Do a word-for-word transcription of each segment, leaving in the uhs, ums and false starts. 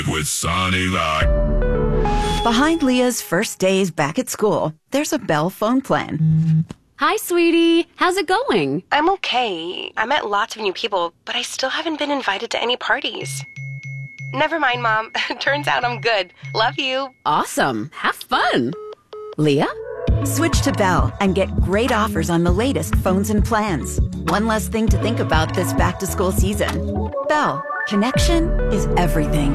With Sonny Lock. Behind Leah's first days back at school, there's a Bell phone plan. Hi, sweetie. How's it going? I'm okay. I met lots of new people, but I still haven't been invited to any parties. Never mind, Mom. Turns out I'm good. Love you. Awesome. Have fun. Leah? Switch to Bell and get great offers on the latest phones and plans. One less thing to think about this back-to-school season. Bell. Connection is everything.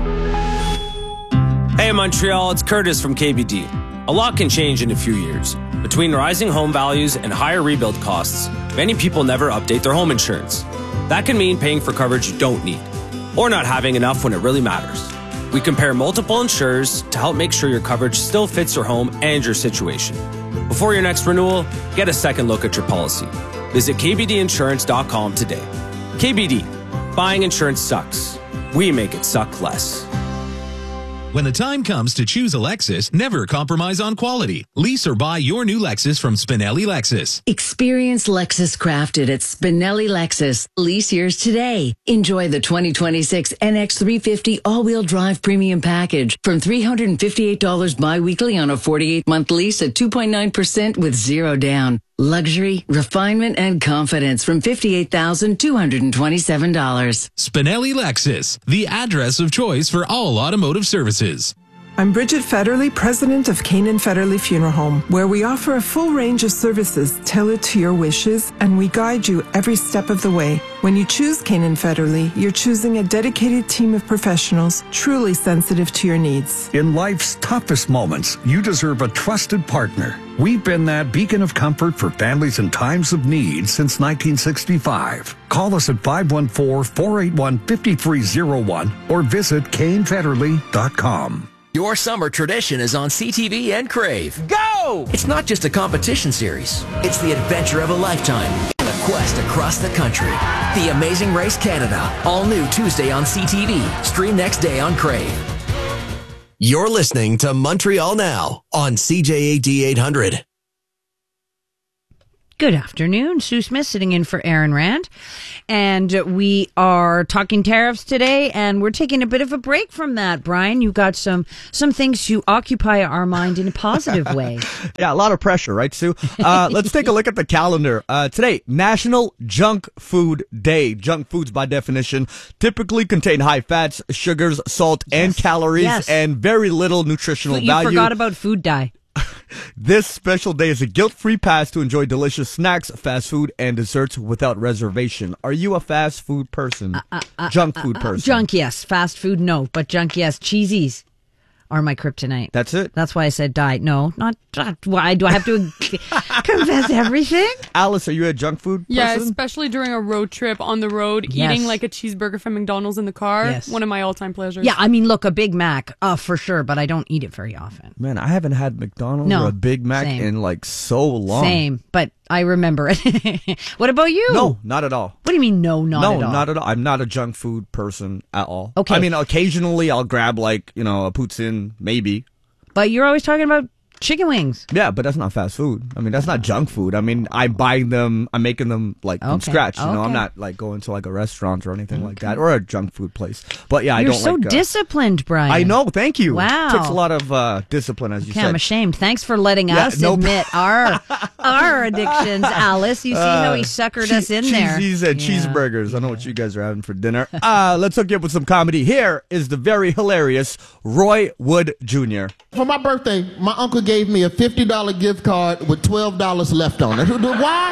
Hey Montreal, it's Curtis from K B D. A lot can change in a few years. Between rising home values and higher rebuild costs, many people never update their home insurance. That can mean paying for coverage you don't need, or not having enough when it really matters. We compare multiple insurers to help make sure your coverage still fits your home and your situation. Before your next renewal, get a second look at your policy. Visit k b d insurance dot com today. K B D. Buying insurance sucks. We make it suck less. When the time comes to choose a Lexus, never compromise on quality. Lease or buy your new Lexus from Spinelli Lexus. Experience Lexus crafted at Spinelli Lexus. Lease yours today. Enjoy the twenty twenty-six N X three fifty all-wheel drive premium package from three hundred fifty-eight dollars bi-weekly on a forty-eight month lease at two point nine percent with zero down. Luxury, refinement, and confidence from fifty-eight thousand two hundred twenty-seven dollars. Spinelli Lexus, the address of choice for all automotive services. I'm Bridget Federley, president of Canaan Federley Funeral Home, where we offer a full range of services tailored to your wishes, and we guide you every step of the way. When you choose Canaan Federley, you're choosing a dedicated team of professionals truly sensitive to your needs. In life's toughest moments, you deserve a trusted partner. We've been that beacon of comfort for families in times of need since nineteen sixty-five. Call us at five one four, four eight one, five three zero one or visit kane federley dot com. Your summer tradition is on C T V and Crave. Go! It's not just a competition series. It's the adventure of a lifetime and a quest across the country. The Amazing Race Canada. All new Tuesday on C T V. Stream next day on Crave. You're listening to Montreal Now on C J A D eight hundred. Good afternoon. Sue Smith sitting in for Aaron Rand. And we are talking tariffs today, and we're taking a bit of a break from that. Brian, you got some some things to occupy our mind in a positive way. Yeah, a lot of pressure, right, Sue? Uh, let's take a look at the calendar. Uh, today, National Junk Food Day. Junk foods, by definition, typically contain high fats, sugars, salt, yes. and calories, yes. and very little nutritional you value. You forgot about food dye. This special day is a guilt-free pass to enjoy delicious snacks, fast food, and desserts without reservation. Are you a fast food person? Uh, uh, uh, junk food uh, uh, person? Junk, yes. Fast food, no. But junk, yes. Cheesies are my kryptonite. That's it? That's why I said diet. No, not, not why. Do I have to confess everything? Alice, are you a junk food person? Yeah, especially during a road trip on the road, yes. eating like a cheeseburger from McDonald's in the car. Yes. One of my all-time pleasures. Yeah, I mean, look, a Big Mac, uh, for sure, but I don't eat it very often. Man, I haven't had McDonald's no, or a Big Mac same. in like so long. Same, but I remember it. What about you? No, not at all. What do you mean, no, not no, at all? No, not at all. I'm not a junk food person at all. Okay. I mean, occasionally I'll grab like, you know, a poutine, maybe. But you're always talking about chicken wings. Yeah, but that's not fast food. I mean, that's not junk food. I mean, I'm buying them, I'm making them like okay. from scratch. You okay. know, I'm not like going to like a restaurant or anything okay. like that, or a junk food place. But yeah, You're I don't so like... You're so disciplined, Brian. I know, thank you. Wow. It takes a lot of uh, discipline, as you okay, said. I'm ashamed. Thanks for letting yeah, us nope. admit our our addictions, Alice. You see uh, how he suckered che- us in there. Cheesies and yeah. cheeseburgers. I know what you guys are having for dinner. Uh, let's hook you up with some comedy. Here is the very hilarious Roy Wood Junior For my birthday, my uncle gave me a fifty dollars gift card with twelve dollars left on it. Why?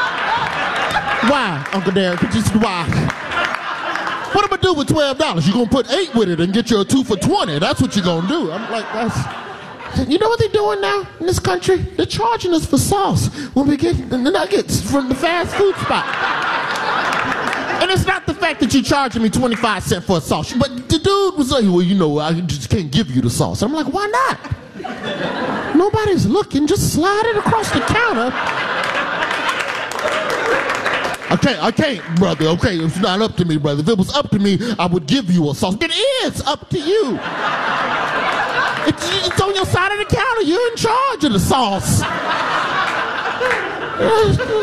Why, Uncle Derek? Just why? What am I do with twelve dollars? You're going to put eight with it and get you a two for twenty. That's what you're going to do. I'm like, that's... You know what they're doing now in this country? They're charging us for sauce when we get the nuggets from the fast food spot. And it's not the fact that you're charging me twenty-five cents for a sauce, but the dude was like, well, you know, I just can't give you the sauce. I'm like, why not? Nobody's looking. Just slide it across the counter. I can't, I can't, brother. Okay, it's not up to me, brother. If it was up to me, I would give you a sauce. It is up to you. It's, it's on your side of the counter. You're in charge of the sauce.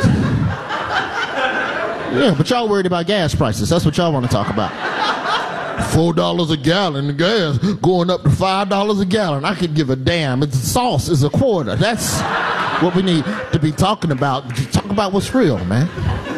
Yeah, but y'all worried about gas prices. That's what y'all want to talk about. Four dollars a gallon, the gas going up to five dollars a gallon. I could give a damn. It's sauce is a quarter. That's what we need to be talking about. Talk about what's real, man.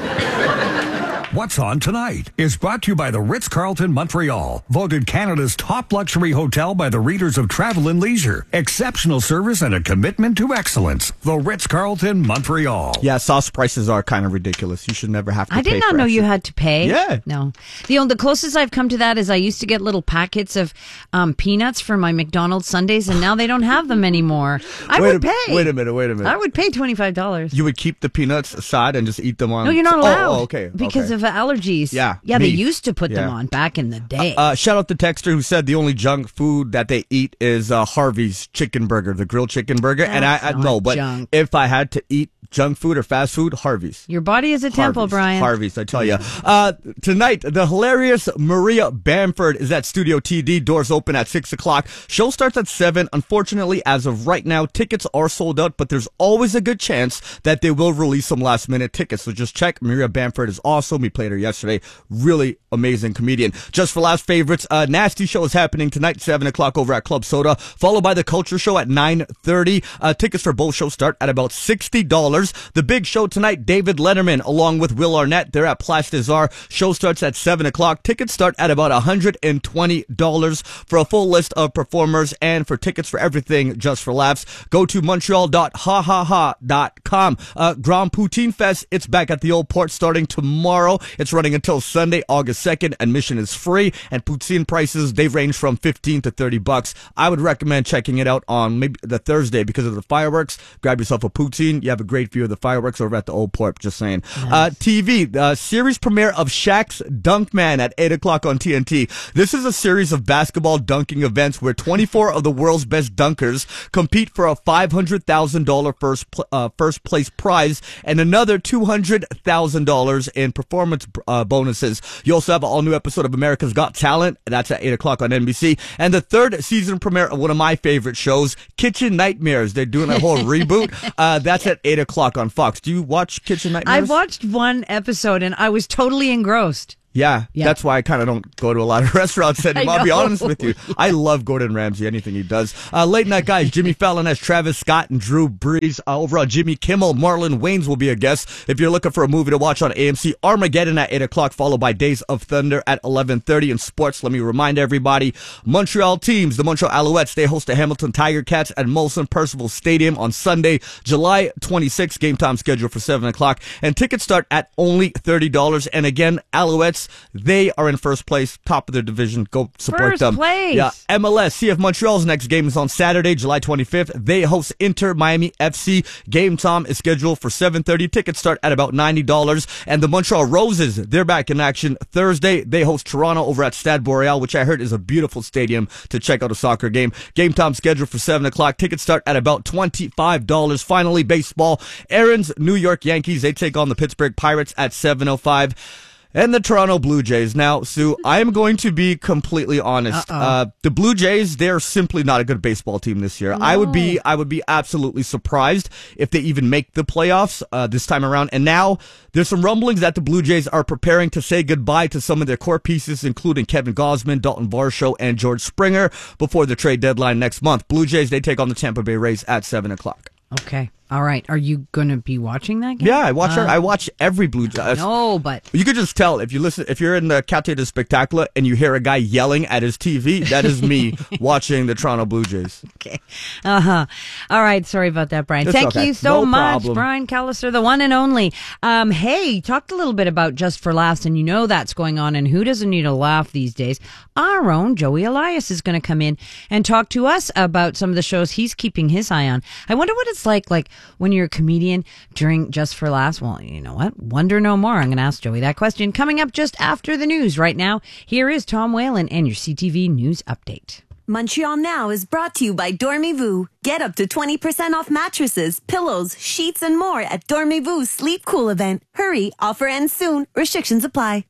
What's On Tonight is brought to you by the Ritz-Carlton Montreal, voted Canada's top luxury hotel by the readers of Travel and Leisure. Exceptional service and a commitment to excellence. The Ritz-Carlton Montreal. Yeah, sauce prices are kind of ridiculous. You should never have to I pay did not for know extra. you had to pay. Yeah. No. The only, the closest I've come to that is I used to get little packets of um, peanuts for my McDonald's Sundays, and now they don't have them anymore. I wait would a, pay. Wait a minute, wait a minute. I would pay twenty-five dollars. You would keep the peanuts aside and just eat them on... No, you're not Oh, allowed. Oh, okay. Because okay. of allergies. Yeah. Yeah, me. they used to put them Yeah. on back in the day. Uh, shout out to Texter who said the only junk food that they eat is uh, Harvey's chicken burger, the grilled chicken burger. That's and I, I not no, but junk. if I had to eat junk food or fast food, Harvey's. Your body is a temple, Harvey's. Brian. Harvey's, I tell you. Uh, tonight, the hilarious Maria Bamford is at Studio T D. Doors open at six o'clock. Show starts at seven. Unfortunately, as of right now, tickets are sold out, but there's always a good chance that they will release some last minute tickets. So just check. Maria Bamford is awesome. We played her yesterday. Really amazing comedian. Just for last favorites, uh, Nasty Show is happening tonight, seven o'clock over at Club Soda, followed by the Culture Show at nine thirty. Uh, tickets for both shows start at about sixty dollars. The big show tonight, David Letterman, along with Will Arnett, they're at Place des Arts. Show starts at seven o'clock. Tickets start at about one hundred twenty dollars. For a full list of performers and for tickets for everything Just for Laughs, go to montreal dot ha ha ha dot com. Uh, Grand Poutine Fest, it's back at the Old Port starting tomorrow. It's running until Sunday, August second. Admission is free, and poutine prices, they range from fifteen to thirty bucks. I would recommend checking it out on maybe the Thursday because of the fireworks. Grab yourself a poutine. You have a great view of the fireworks over at the Old Port, just saying. Nice. Uh, T V, the series premiere of Shaq's Dunkman at eight o'clock on T N T. This is a series of basketball dunking events where twenty-four of the world's best dunkers compete for a five hundred thousand dollars first, pl- uh, first place prize and another two hundred thousand dollars in performance uh, bonuses. You also have an all-new episode of America's Got Talent. That's at eight o'clock on N B C. And the third season premiere of one of my favorite shows, Kitchen Nightmares. They're doing a whole reboot. Uh, that's at eight o'clock on Fox. Do you watch Kitchen Nightmares? I watched one episode and I was totally engrossed. Yeah, Yeah. that's why I kind of don't go to a lot of restaurants anymore. I'll be know. honest with you. I love Gordon Ramsay, anything he does. Uh, late night guys, Jimmy Fallon has Travis Scott and Drew Brees. Uh, over on Jimmy Kimmel, Marlon Wayans will be a guest. If you're looking for a movie to watch on A M C, Armageddon at eight o'clock, followed by Days of Thunder at eleven thirty. In sports, let me remind everybody, Montreal teams, the Montreal Alouettes, they host the Hamilton Tiger Cats at Molson Percival Stadium on Sunday, July twenty-sixth. Game time scheduled for seven o'clock. And tickets start at only thirty dollars. And again, Alouettes, they are in first place, top of their division. Go support First them. place. Yeah. M L S, C F Montreal's next game is on Saturday, July twenty-fifth. They host Inter Miami F C. Game time is scheduled for seven thirty. Tickets start at about ninety dollars. And the Montreal Roses, they're back in action Thursday. They host Toronto over at Stade Boreal, which I heard is a beautiful stadium to check out a soccer game. Game time scheduled for seven o'clock. Tickets start at about twenty-five dollars. Finally, baseball. Aaron's New York Yankees, they take on the Pittsburgh Pirates at seven oh five. And the Toronto Blue Jays. Now, Sue, I am going to be completely honest. Uh, the Blue Jays, they're simply not a good baseball team this year. No. I would be, I would be absolutely surprised if they even make the playoffs uh, this time around. And now there's some rumblings that the Blue Jays are preparing to say goodbye to some of their core pieces, including Kevin Gausman, Dalton Varsho, and George Springer before the trade deadline next month. Blue Jays, they take on the Tampa Bay Rays at seven o'clock. Okay. All right. Are you going to be watching that game? Yeah, I watch. Uh, I watch every Blue Jays. No, but You could just tell if you listen, if you're in the Quartier du Spectacle and you hear a guy yelling at his T V, that is me watching the Toronto Blue Jays. okay. Uh huh. All right. Sorry about that, Brian. It's Thank okay. you so No much, problem. Brian Callister, the one and only. Um, hey, talked a little bit about Just for Laughs, and you know that's going on, and who doesn't need a laugh these days? Our own Joey Elias is going to come in and talk to us about some of the shows he's keeping his eye on. I wonder what it's like, like when you're a comedian during Just for Laughs. Well, you know what? Wonder no more. I'm going to ask Joey that question coming up just after the news. Right now, here is Tom Whalen and your C T V News Update. Montreal Now is brought to you by Dormez-vous. Get up to twenty percent off mattresses, pillows, sheets, and more at Dormez-vous Sleep Cool event. Hurry, offer ends soon. Restrictions apply.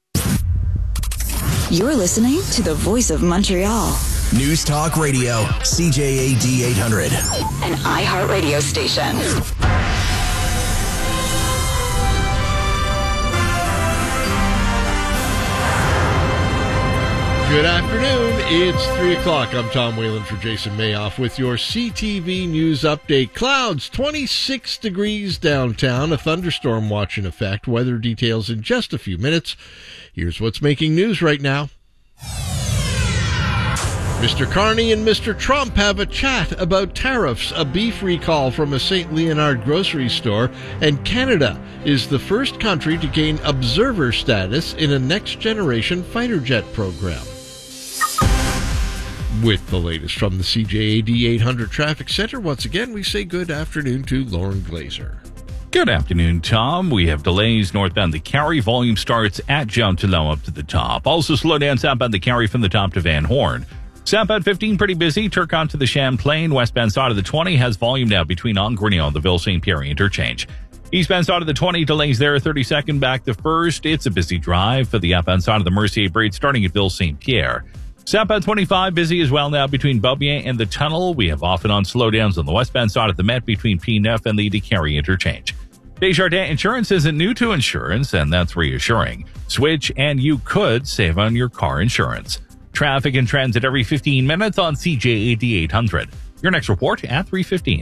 You're listening to the voice of Montreal. News Talk Radio, C J A D eight hundred. An iHeartRadio station. Good afternoon. It's three o'clock. I'm Tom Whalen for Jason Mayoff with your C T V News Update. Clouds, twenty-six degrees downtown. A thunderstorm watch in effect. Weather details in just a few minutes. Here's what's making news right now. Mister Carney and Mister Trump have a chat about tariffs, a beef recall from a Saint Leonard grocery store, and Canada is the first country to gain observer status in a next-generation fighter jet program. With the latest from the C J A D eight hundred Traffic Center, once again, we say good afternoon to Lauren Glazer. Good afternoon, Tom. We have delays northbound the Cary. Volume starts at Jountelow up to the top. Also slow down southbound the Cary from the top to Van Horn. Southbound fifteen, pretty busy. Turcotte to the Champlain. Westbound side of the twenty has volume now between Ongrenio and the Ville-Saint Pierre interchange. Eastbound side of the twenty, delays there. thirty-second back to first. It's a busy drive for the upbound side of the Mercier Bridge starting at Ville-Saint Pierre. Southbound twenty-five, busy as well now between Beaubien and the Tunnel. We have off and on slowdowns on the westbound side of the Met between P nine and the Cary interchange. Desjardins Insurance isn't new to insurance, and that's reassuring. Switch and you could save on your car insurance. Traffic and transit every fifteen minutes on C J A D eight hundred. Your next report at three fifteen.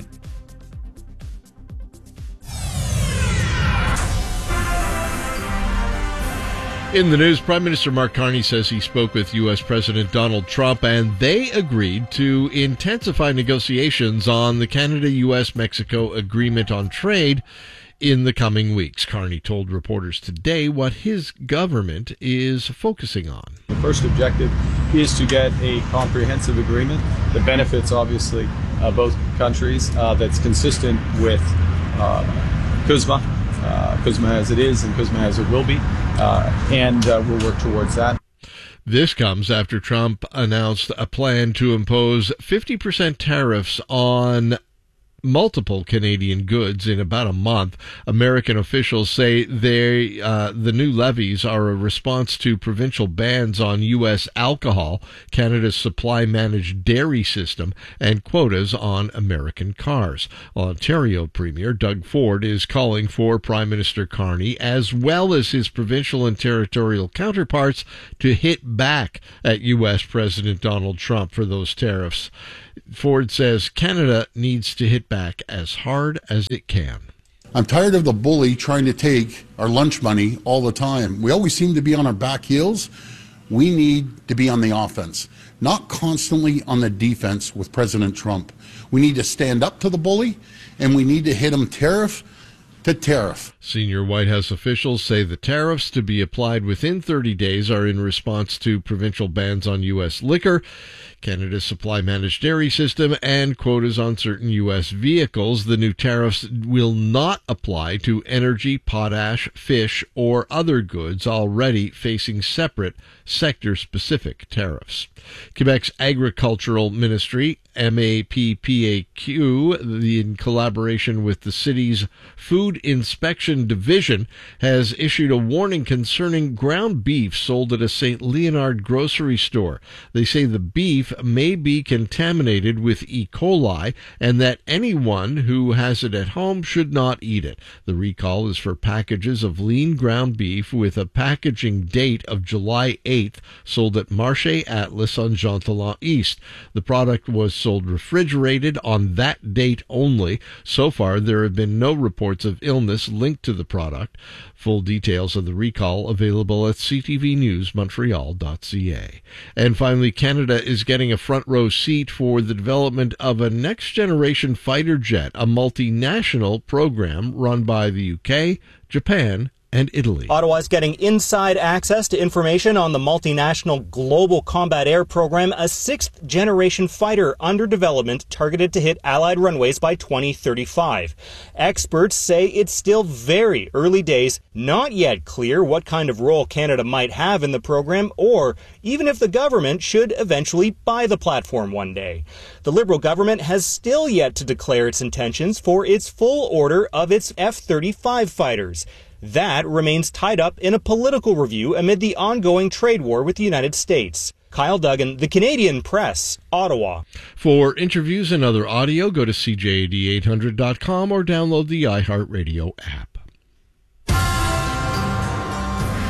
In the news, Prime Minister Mark Carney says he spoke with U S President Donald Trump and they agreed to intensify negotiations on the Canada-U S Mexico Agreement on Trade in the coming weeks. Carney told reporters today what his government is focusing on. The first objective is to get a comprehensive agreement that benefits, obviously, uh, both countries, uh, that's consistent with uh, CUSMA, uh, CUSMA as it is and CUSMA as it will be, uh, and uh, we'll work towards that. This comes after Trump announced a plan to impose fifty percent tariffs on multiple Canadian goods in about a month. American officials say they uh, the new levies are a response to provincial bans on U S alcohol, Canada's supply-managed dairy system, and quotas on American cars. Ontario Premier Doug Ford is calling for Prime Minister Carney, as well as his provincial and territorial counterparts, to hit back at U S President Donald Trump for those tariffs. Ford says Canada needs to hit back as hard as it can. I'm tired of the bully trying to take our lunch money all the time. We always seem to be on our back heels. We need to be on the offense, not constantly on the defense with President Trump. We need to stand up to the bully, and we need to hit him tariff to tariff. Senior White House officials say the tariffs to be applied within thirty days are in response to provincial bans on U S liquor, Canada's supply-managed dairy system, and quotas on certain U S vehicles. The new tariffs will not apply to energy, potash, fish, or other goods already facing separate sector-specific tariffs. Quebec's Agricultural Ministry, M A P P A Q, in collaboration with the city's Food Inspection Division, has issued a warning concerning ground beef sold at a Saint Leonard grocery store. They say the beef may be contaminated with E. coli and that anyone who has it at home should not eat it. The recall is for packages of lean ground beef with a packaging date of July eighth, sold at Marché Atlas on Jean Talon East. The product was sold refrigerated on that date only. So far, there have been no reports of illness linked to the product. Full details of the recall available at c t v news montreal dot c a. And finally, Canada is getting a front row seat for the development of a next-generation fighter jet, a multinational program run by the U K, Japan, and Italy. Ottawa's getting inside access to information on the multinational Global Combat Air Program, a sixth-generation fighter under development targeted to hit Allied runways by twenty thirty-five. Experts say it's still very early days, not yet clear what kind of role Canada might have in the program, or even if the government should eventually buy the platform one day. The Liberal government has still yet to declare its intentions for its full order of its F thirty-five fighters. That remains tied up in a political review amid the ongoing trade war with the United States. Kyle Duggan, The Canadian Press, Ottawa. For interviews and other audio, go to c j a d eight hundred dot com or download the iHeartRadio app.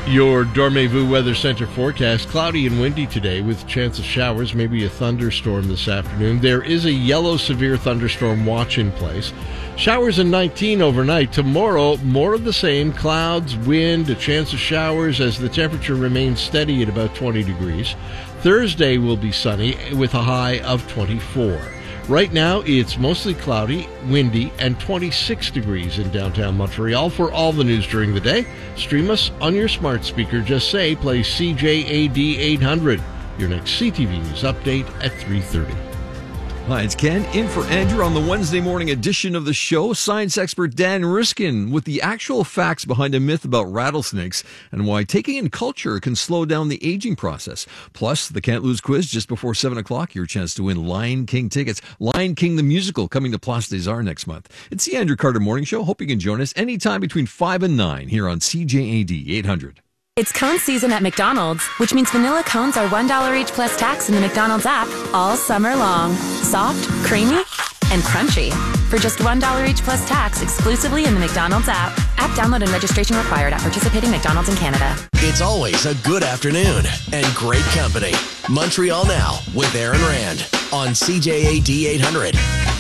Your Dormez-vous Weather Center forecast, cloudy and windy today with chance of showers, maybe a thunderstorm this afternoon. There is a yellow severe thunderstorm watch in place. Showers in nineteen overnight. Tomorrow, more of the same, clouds, wind, a chance of showers as the temperature remains steady at about twenty degrees. Thursday will be sunny with a high of twenty-four. Right now, it's mostly cloudy, windy, and twenty-six degrees in downtown Montreal. For all the news during the day, stream us on your smart speaker. Just say, play C J A D eight hundred. Your next C T V News update at three thirty. Hi, it's Ken, in for Andrew on the Wednesday morning edition of the show. Science expert Dan Riskin with the actual facts behind a myth about rattlesnakes and why taking in culture can slow down the aging process. Plus, the Can't Lose quiz just before seven o'clock, your chance to win Lion King tickets. Lion King the Musical coming to Place des Arts next month. It's the Andrew Carter Morning Show. Hope you can join us anytime between five and nine here on C J A D eight hundred. It's cone season at McDonald's, which means vanilla cones are one dollar each plus tax in the McDonald's app all summer long. Soft, creamy, and crunchy. For just one dollar each plus tax exclusively in the McDonald's app. App download and registration required at participating McDonald's in Canada. It's always a good afternoon and great company. Montreal Now with Aaron Rand on C J A D eight hundred.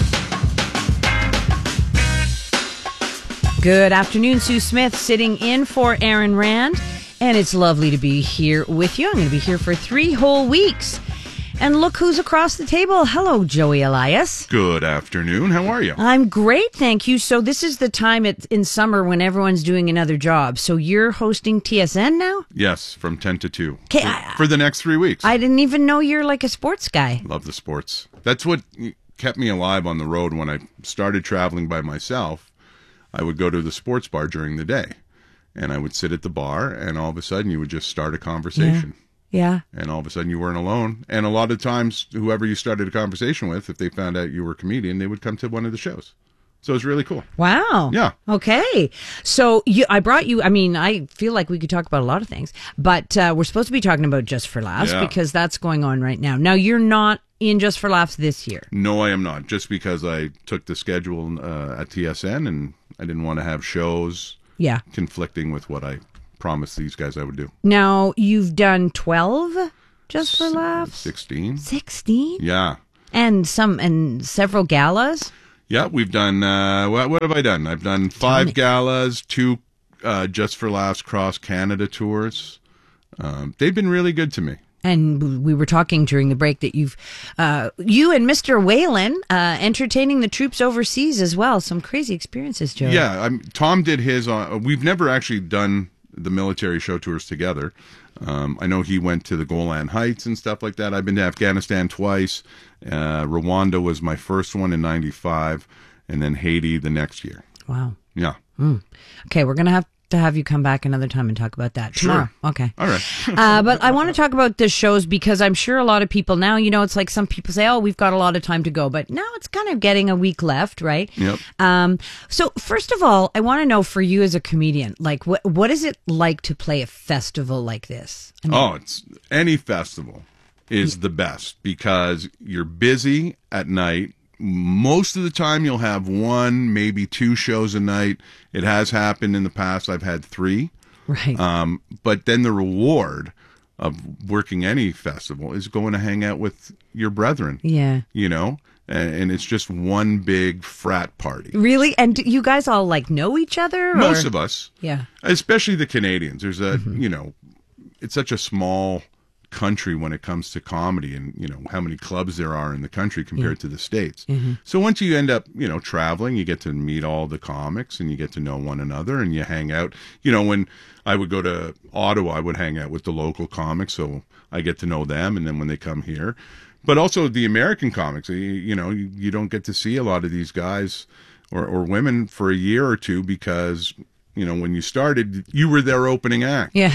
Good afternoon, Sue Smith sitting in for Aaron Rand. And it's lovely to be here with you. I'm going to be here for three whole weeks. And look who's across the table. Hello, Joey Elias. Good afternoon. How are you? I'm great, thank you. So this is the time at, in summer when everyone's doing another job. So you're hosting T S N now? Yes, from ten to two. Okay, for, I, for the next three weeks. I didn't even know you're like a sports guy. Love the sports. That's what kept me alive on the road when I started traveling by myself. I would go to the sports bar during the day. And I would sit at the bar, and all of a sudden you would just start a conversation. Yeah. yeah. And all of a sudden you weren't alone. And a lot of times, whoever you started a conversation with, if they found out you were a comedian, they would come to one of the shows. So it was really cool. Wow. Yeah. Okay. So you, I brought you, I mean, I feel like we could talk about a lot of things, but uh, we're supposed to be talking about Just for Laughs yeah. because that's going on right now. Now, you're not in Just for Laughs this year. No, I am not. Just because I took the schedule uh, at T S N and I didn't want to have shows yeah. conflicting with what I promised these guys I would do. Now, you've done twelve Just for Laughs? sixteen. sixteen? Yeah. And some, and several galas? Yeah, we've done, uh, what, what have I done? I've done five galas, two uh, Just for Laughs cross Canada tours. Um, they've been really good to me. And we were talking during the break that you've, uh, you and Mister Whalen, uh, entertaining the troops overseas as well. Some crazy experiences, Joe. Yeah, I'm, Tom did his. Uh, we've never actually done the military show tours together. Um, I know he went to the Golan Heights and stuff like that. I've been to Afghanistan twice. Uh, Rwanda was my first one in ninety-five, and then Haiti the next year. Wow. Yeah. Mm. Okay, we're going to have to have you come back another time and talk about that tomorrow. Sure. Okay. All right. uh, but I want to talk about the shows because I'm sure a lot of people now, you know, it's like some people say, oh, we've got a lot of time to go, but now it's kind of getting a week left, right? Yep. Um, so first of all, I want to know for you as a comedian, like what what is it like to play a festival like this? I mean, oh, it's any festival is yeah. the best because you're busy at night. Most of the time you'll have one, maybe two shows a night. It has happened in the past. I've had three. Right. Um, but then the reward of working any festival is going to hang out with your brethren. Yeah. You know, and, and it's just one big frat party. Really? And do you guys all like know each other? Or? Most of us. Yeah. Especially the Canadians. There's a, mm-hmm. you know, it's such a small country when it comes to comedy and, you know, how many clubs there are in the country compared yeah. to the States. Mm-hmm. So once you end up, you know, traveling, you get to meet all the comics and you get to know one another and you hang out. You know, when I would go to Ottawa, I would hang out with the local comics, so I get to know them. And then when they come here, but also the American comics, you, you know, you, you don't get to see a lot of these guys or, or women for a year or two because, you know, when you started, you were their opening act. Yeah.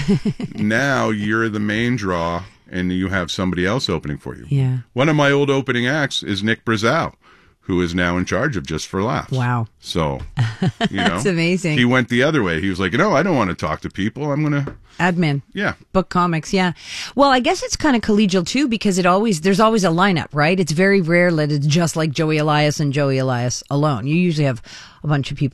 Now you're the main draw, and you have somebody else opening for you. Yeah. One of my old opening acts is Nick Brazow, who is now in charge of Just for Laughs. Wow. So, you know. That's amazing. He went the other way. He was like, no, I don't want to talk to people. I'm going to... Admin. Yeah. Book comics, yeah. Well, I guess it's kind of collegial, too, because it always there's always a lineup, right? It's very rare that it's just like Joey Elias and Joey Elias alone. You usually have a bunch of people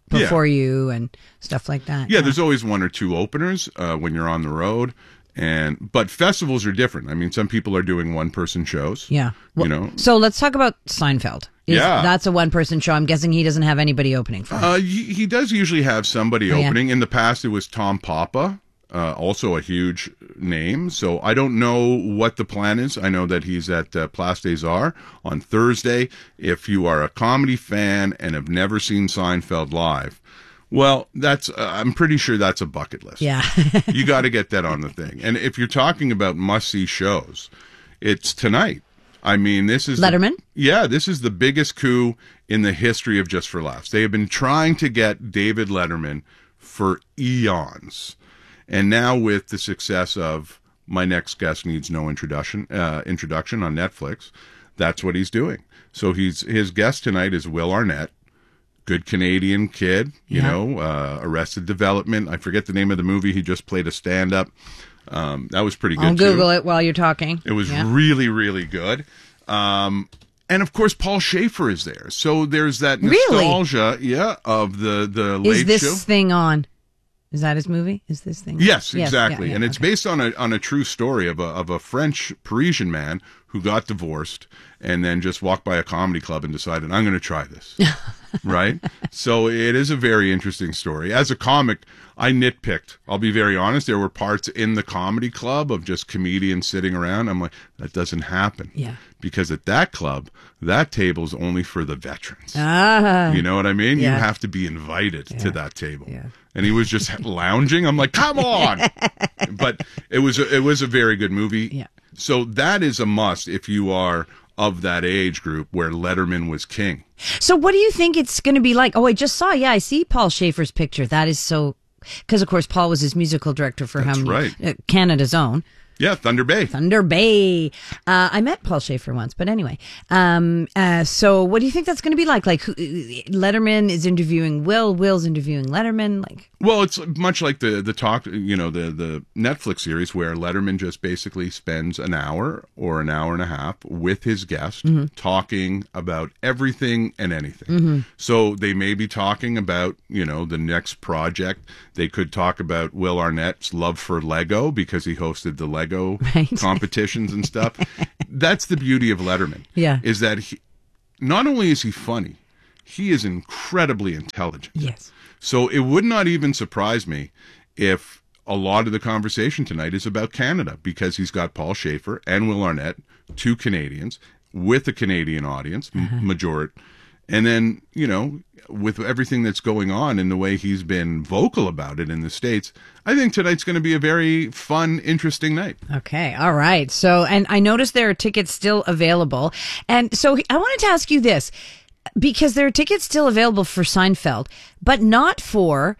before Yeah. you and stuff like that. Yeah, there's always one or two openers uh, when you're on the road, and but festivals are different. I mean, some people are doing one person shows. Yeah. you know. So let's talk about Seinfeld. Is- Yeah. That's a one person show. I'm guessing he doesn't have anybody opening for him. Uh, he, he does usually have somebody Oh, yeah. opening. In the past, it was Tom Papa, uh, also a huge name. So I don't know what the plan is. I know that he's at uh, Place des Arts on Thursday. If you are a comedy fan and have never seen Seinfeld live, well, that's uh, I'm pretty sure that's a bucket list. Yeah. You got to get that on the thing. And if you're talking about must-see shows, it's tonight. I mean, this is Letterman? The, yeah, this is the biggest coup in the history of Just for Laughs. They have been trying to get David Letterman for eons, and now with the success of My Next Guest Needs No Introduction, uh, introduction on Netflix, that's what he's doing. So he's his guest tonight is Will Arnett, good Canadian kid, you Yeah. know, uh, Arrested Development. I forget the name of the movie. He just played a stand-up. Um, that was pretty good. I'll too. Google it while you're talking. It was Yeah. really, really good. Um, and of course, Paul Schaefer is there. So there's that Really? nostalgia, yeah, of the, the Is late this show. thing on? Is that his movie? Is this thing on? Yes, yeah, exactly. yeah, and it's based on a on a true story of a of a French Parisian man who got divorced and then just walked by a comedy club and decided, I'm going to try this. Right? So it is a very interesting story. As a comic, I nitpicked. I'll be very honest. There were parts in the comedy club of just comedians sitting around. I'm like, that doesn't happen. Yeah. Because at that club, that table's only for the veterans. Ah. You know what I mean? Yeah. You have to be invited to that table. And he was just lounging. I'm like, come on. But it was a, it was a very good movie. Yeah. So that is a must if you are of that age group where Letterman was king. So what do you think it's going to be like? Oh, I just saw. Yeah, I see Paul Schaefer's picture. That is so... Because, of course, Paul was his musical director for That's how many... right. Uh, Canada's Own. Yeah, Thunder Bay. Thunder Bay. Uh, I met Paul Schaefer once, but anyway. Um, uh, so what do you think that's going to be like? Like, who, Letterman is interviewing Will, Will's interviewing Letterman. Like, Well, it's much like the the talk, you know, the the Netflix series where Letterman just basically spends an hour or an hour and a half with his guest Mhm. talking about everything and anything. Mhm. So they may be talking about, you know, the next project. They could talk about Will Arnett's love for Lego because he hosted the Lego competitions and stuff. That's the beauty of Letterman. Yeah. Is that he, not only is he funny, he is incredibly intelligent. Yes. So it would not even surprise me if a lot of the conversation tonight is about Canada because he's got Paul Schaefer and Will Arnett, two Canadians, with a Canadian audience, Uh-huh. m- majority. And then, you know, with everything that's going on and the way he's been vocal about it in the States, I think tonight's going to be a very fun, interesting night. okay, all right. So, and I noticed there are tickets still available. And so I wanted to ask you this, because there are tickets still available for Seinfeld, but not for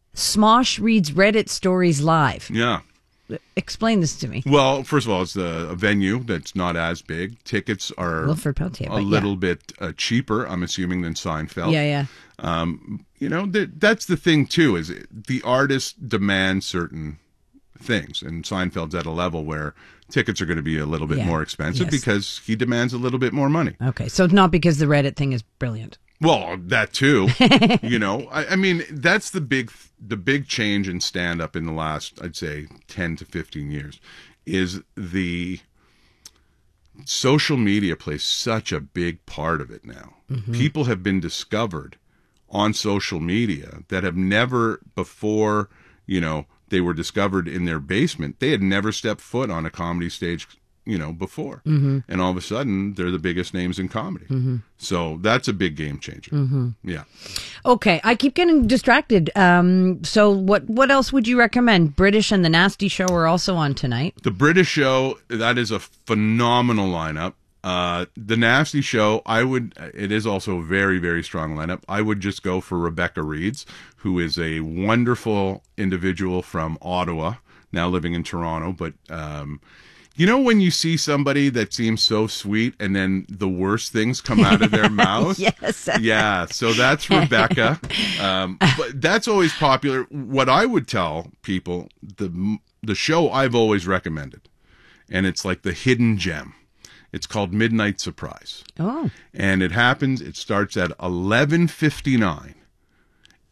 Smosh Reads Reddit Stories Live. Yeah. Explain this to me. Well, first of all, it's the, a venue that's not as big. Tickets are Wilfred Peltier, a but yeah. little bit uh, cheaper, I'm assuming, than Seinfeld. Yeah, yeah. Um, you know, th- that's the thing, too, is the artist demands certain things. And Seinfeld's at a level where tickets are going to be a little bit Yeah. more expensive Yes. because he demands a little bit more money. Okay, so not because the Reddit thing is brilliant. Well, that too. you know, I, I mean, that's the big, the big change in stand up in the last, I'd say, ten to fifteen years is the social media plays such a big part of it now. Mhm. People have been discovered on social media that have never before, you know, they were discovered in their basement. They had never stepped foot on a comedy stage, you know, before. Mhm. And all of a sudden, they're the biggest names in comedy. Mhm. So that's a big game changer. Mhm. Yeah. Okay, I keep getting distracted. Um, so what what else would you recommend? British and the Nasty Show are also on tonight. The British Show, that is a phenomenal lineup. Uh, the Nasty Show, I would, it is also a very, very strong lineup. I would just go for Rebecca Reeds, who is a wonderful individual from Ottawa, now living in Toronto. But, um, you know, when you see somebody that seems so sweet and then the worst things come out of their mouth? Yes. Yeah, so that's Rebecca. Um, but that's always popular. What I would tell people, the the show I've always recommended, and it's like the hidden gem. It's called Midnight Surprise. Oh. And it happens, it starts at eleven fifty-nine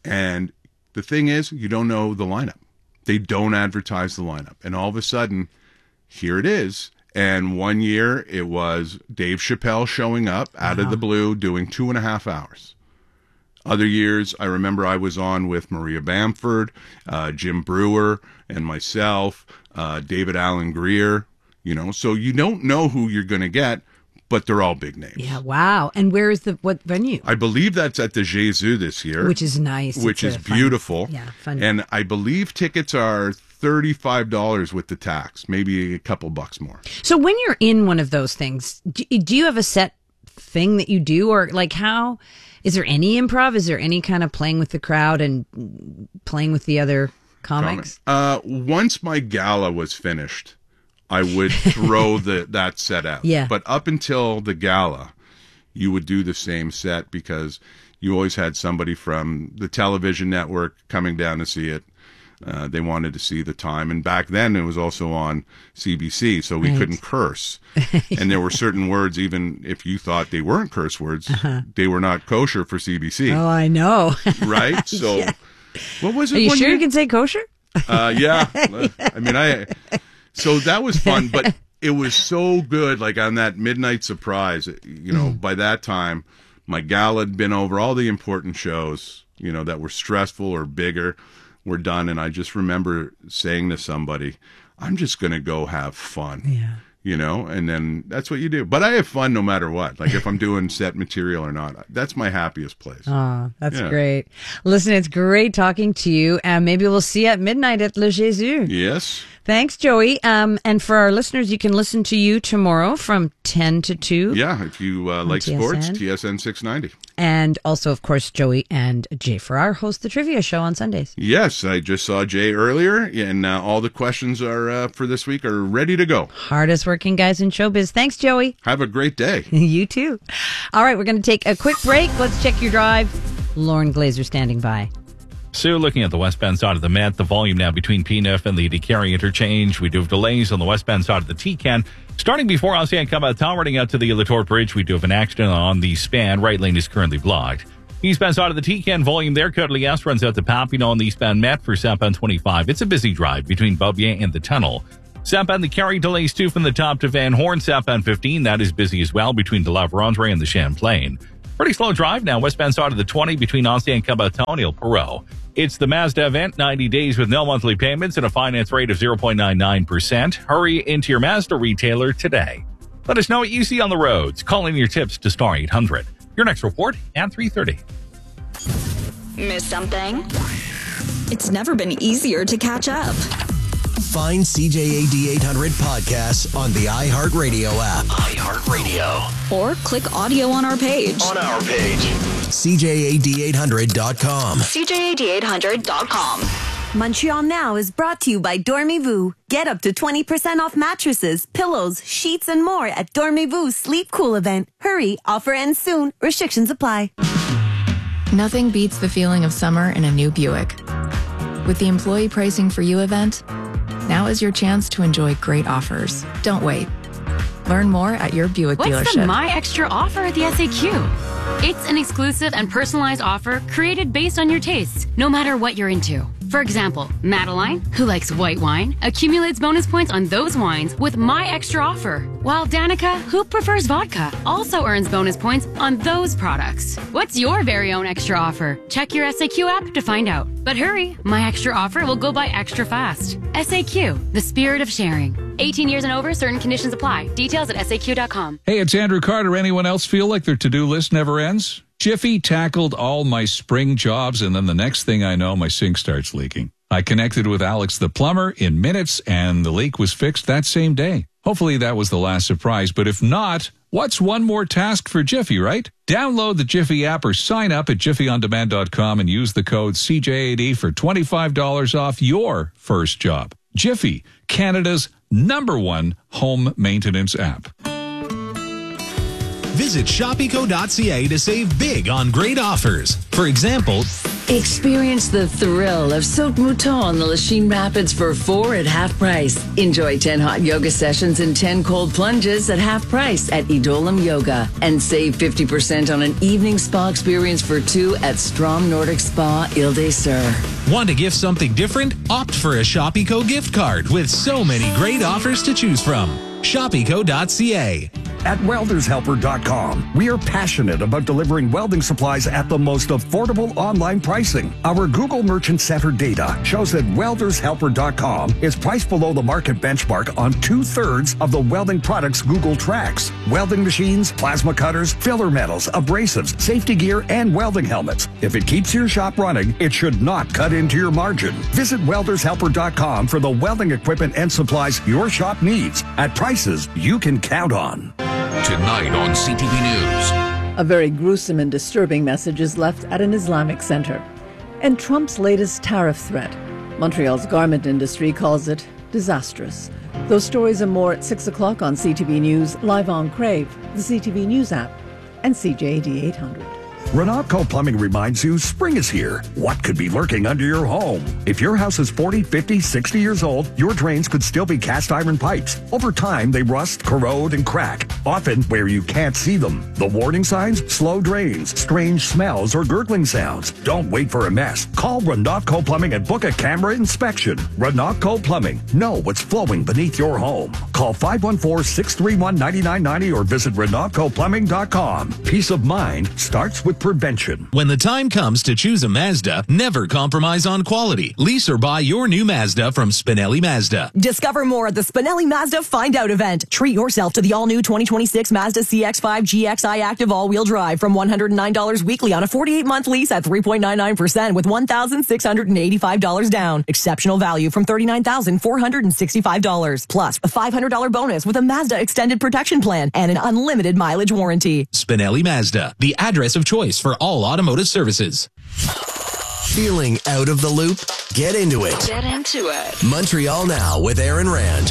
And the thing is, you don't know the lineup. They don't advertise the lineup. And all of a sudden, here it is. And one year it was Dave Chappelle showing up out wow. of the blue doing two and a half hours. Other years, I remember I was on with Maria Bamford, uh, Jim Brewer, and myself, uh, David Alan Grier, you know. So you don't know who you're going to get, but they're all big names. Yeah, wow. And where is the, what venue? I believe that's at the Jesus this year. Which is nice. Which it's is beautiful. Fun, yeah, fun. And I believe tickets are thirty-five dollars with the tax, maybe a couple bucks more. So when you're in one of those things, do, do you have a set thing that you do? Or like how, is there any improv? Is there any kind of playing with the crowd and playing with the other comics? Uh, once my gala was finished, I would throw the that set out. Yeah. But up until the gala, you would do the same set because you always had somebody from the television network coming down to see it. Uh, they wanted to see the time. And back then it was also on C B C, so we right. couldn't curse. And there were certain words, even if you thought they weren't curse words, uh-huh. they were not kosher for C B C. Oh, I know. Right? So yeah. what was it? Are you one sure year? you can say kosher? Uh, yeah. I mean, I... So that was fun, but it was so good, like on that midnight surprise, you know, mm. by that time, my gala had been over, all the important shows, you know, that were stressful or bigger were done, and I just remember saying to somebody, I'm just going to go have fun. Yeah. You know, and then that's what you do. But I have fun no matter what. Like if I'm doing set material or not, that's my happiest place. Oh, that's yeah. great. Listen, it's great talking to you. And maybe we'll see you at midnight at Le Jesus. Yes. Thanks, Joey. Um, and for our listeners, you can listen to you tomorrow from ten to two. Yeah, if you uh, like T S N. sports, T S N six ninety. And also, of course, Joey and Jay Farrar host the trivia show on Sundays. Yes, I just saw Jay earlier, and uh, all the questions are uh, for this week are ready to go. Hardest working guys in showbiz. Thanks, Joey. Have a great day. You too. All right, we're going to take a quick break. Let's check your drive. Lauren Glazer standing by. Sue, looking at the westbound side of the Met, the volume now between P N F and the DeCarry interchange. We do have delays on the westbound side of the T C A N. Starting before Ossian Cabatal, running out to the Latour Bridge, we do have an accident on the span. Right lane is currently blocked. Eastbound side of the T C A N volume there, Côte S runs out to Papineau on the eastbound Met for southbound twenty-five. It's a busy drive between Beaubien and the tunnel. Southbound the Carry delays too from the top to Van Horn. Southbound fifteen, that is busy as well between De La Vérendrye and the Champlain. Pretty slow drive now, westbound side of the twenty between Ossian Cabatal and Il Perrot. It's the Mazda event, ninety days with no monthly payments and a finance rate of zero point nine nine percent. Hurry into your Mazda retailer today. Let us know what you see on the roads. Call in your tips to star eight hundred. Your next report at three thirty. Miss something? It's never been easier to catch up. Find C J A D eight hundred podcasts on the iHeartRadio app. iHeartRadio. Or click audio on our page. On our page. C J A D eight hundred dot com. C J A D eight hundred dot com. Montreal Now is brought to you by Dormez-vous. Get up to twenty percent off mattresses, pillows, sheets, and more at Dormez-vous Sleep Cool event. Hurry, offer ends soon. Restrictions apply. Nothing beats the feeling of summer in a new Buick. With the Employee Pricing for You event, now is your chance to enjoy great offers. Don't wait. Learn more at your Buick What's dealership. What's the My Extra offer at the S A Q? It's an exclusive and personalized offer created based on your tastes, no matter what you're into. For example, Madeline, who likes white wine, accumulates bonus points on those wines with My Extra offer, while Danica, who prefers vodka, also earns bonus points on those products. What's your very own extra offer? Check your S A Q app to find out. But hurry, My Extra offer will go by extra fast. S A Q, the spirit of sharing. eighteen years and over, certain conditions apply. Details at S A Q dot com. Hey, it's Andrew Carter. Anyone else feel like their to-do list never ends? Jiffy tackled all my spring jobs, and then the next thing I know, my sink starts leaking. I connected with Alex the plumber in minutes, and the leak was fixed that same day. Hopefully that was the last surprise, but if not, what's one more task for Jiffy, right? Download the Jiffy app or sign up at jiffy on demand dot com and use the code C J A D for twenty-five dollars off your first job. Jiffy, Canada's number one home maintenance app. Visit shop eco dot c a to save big on great offers. For example, Experience the thrill of Saut Mouton on the Lachine Rapids for four at half price. Enjoy ten hot yoga sessions and ten cold plunges at half price at Idolam Yoga. And save fifty percent on an evening spa experience for two at Strom Nordic Spa Ile des Sœurs. Want to gift something different? Opt for a Shopico gift card with so many great offers to choose from. Shopico dot c a. At welders helper dot com, we are passionate about delivering welding supplies at the most affordable online pricing. Our Google Merchant Center data shows that welders helper dot com is priced below the market benchmark on two-thirds of the welding products Google tracks. Welding machines, plasma cutters, filler metals, abrasives, safety gear, and welding helmets. If it keeps your shop running, it should not cut into your margin. Visit welders helper dot com for the welding equipment and supplies your shop needs at prices you can count on. Tonight on C T V News. A very gruesome and disturbing message is left at an Islamic center. And Trump's latest tariff threat. Montreal's garment industry calls it disastrous. Those stories and more at six o'clock on C T V News, live on Crave, the C T V News app, and C J A D eight hundred. Renatco Plumbing reminds you spring is here. What could be lurking under your home? If your house is forty, fifty, sixty years old, your drains could still be cast iron pipes. Over time, they rust, corrode, and crack, often where you can't see them. The warning signs? Slow drains, strange smells, or gurgling sounds. Don't wait for a mess. Call Renatco Plumbing and book a camera inspection. Renatco Plumbing. Know what's flowing beneath your home. Call five one four, six three one, nine nine nine zero or visit renatco plumbing dot com. Peace of mind starts with prevention. When the time comes to choose a Mazda, never compromise on quality. Lease or buy your new Mazda from Spinelli Mazda. Discover more at the Spinelli Mazda Find Out event. Treat yourself to the all-new twenty twenty-six Mazda C X five G X I Active all-wheel drive from one hundred nine dollars weekly on a forty-eight month lease at three point nine nine percent with one thousand six hundred eighty-five dollars down. Exceptional value from thirty-nine thousand four hundred sixty-five dollars. Plus a five hundred dollars bonus with a Mazda Extended Protection Plan and an unlimited mileage warranty. Spinelli Mazda, the address of choice for all automotive services. Feeling out of the loop? Get into it. Get into it. Montreal Now with Aaron Rand.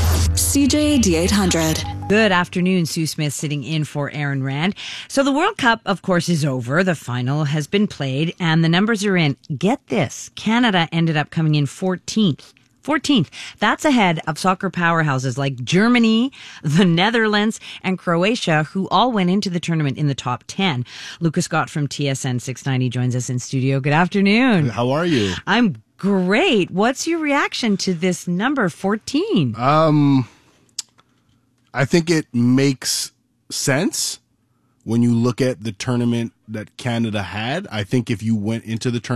C J A D eight hundred. Good afternoon, Sue Smith sitting in for Aaron Rand. So the World Cup, of course, is over. The final has been played and the numbers are in. Get this, Canada ended up coming in fourteenth. fourteenth. That's ahead of soccer powerhouses like Germany, the Netherlands, and Croatia, who all went into the tournament in the top ten. Lucas Scott from T S N six ninety joins us in studio. Good afternoon. How are you? I'm great. What's your reaction to this number, fourteen? Um, I think it makes sense when you look at the tournament that Canada had. I think if you went into the tournament